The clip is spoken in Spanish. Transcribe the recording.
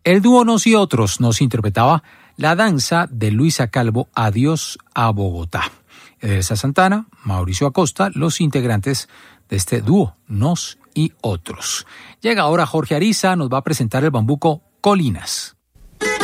El dúo Nos y Otros nos interpretaba la danza de Luisa Calvo, Adiós a Bogotá. Edelsa Santana, Mauricio Acosta, los integrantes de este dúo Nos y Otros. Llega ahora Jorge Ariza, nos va a presentar el bambuco Colinas.